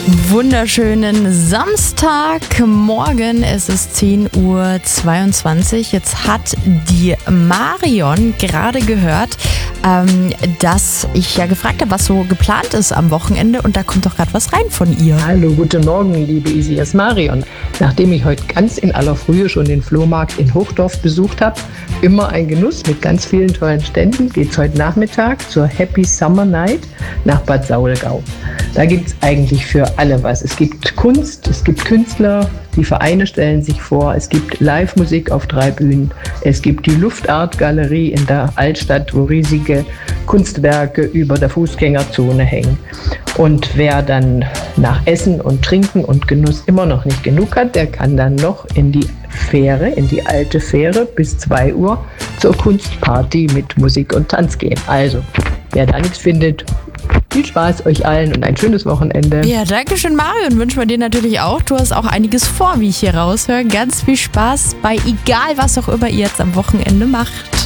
Wunderschönen Samstagmorgen. Es ist 10:22 Uhr. Jetzt hat die Marion gerade gehört, dass ich ja gefragt habe, was so geplant ist am Wochenende. Und da kommt doch gerade was rein von ihr. Hallo, guten Morgen, liebe Isi, hier ist Marion. Nachdem ich heute ganz in aller Frühe schon den Flohmarkt in Hochdorf besucht habe, immer ein Genuss mit ganz vielen tollen Ständen, geht es heute Nachmittag zur Happy Summer Night nach Bad Saulgau. Da gibt es eigentlich für alle was. Es gibt Kunst, es gibt Künstler, die Vereine stellen sich vor, es gibt Live-Musik auf 3 Bühnen, es gibt die Luftart-Galerie in der Altstadt, wo riesige Kunstwerke über der Fußgängerzone hängen. Und wer dann nach Essen und Trinken und Genuss immer noch nicht genug hat, der kann dann noch in die Fähre, in die alte Fähre bis 2 Uhr zur Kunstparty mit Musik und Tanz gehen. Also, wer da nichts findet, viel Spaß euch allen und ein schönes Wochenende. Ja, danke schön, Marion. Wünschen wir dir natürlich auch. Du hast auch einiges vor, wie ich hier raushöre. Ganz viel Spaß bei egal, was auch immer ihr jetzt am Wochenende macht.